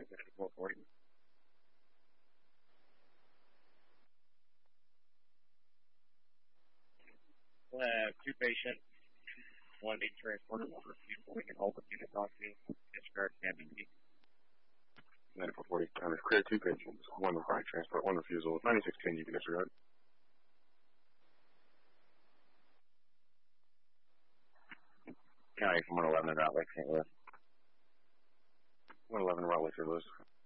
440. We'll have two patients. One needs transport, one refusal. We can hold the unit on to discharge MBD. 9440, clear two patients, one requiring transport, one refusal. 9610, you can disregard. County from 111 in Route Lake, St. Louis. 111 Route Lake, St. Louis.